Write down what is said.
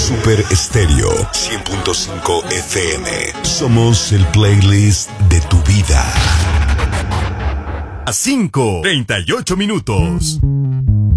Super Estéreo 100.5 FM. Somos el playlist de tu vida. A 5:38 minutos.